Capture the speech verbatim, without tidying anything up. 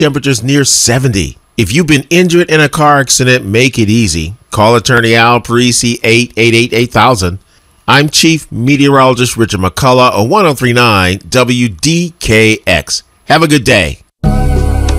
Temperatures near seventy. If you've been injured in a car accident, make it easy. Call attorney Al Parisi, eight eight eight, eight thousand. I'm Chief Meteorologist Richard McCullough on one oh three point nine W D K X. Have a good day.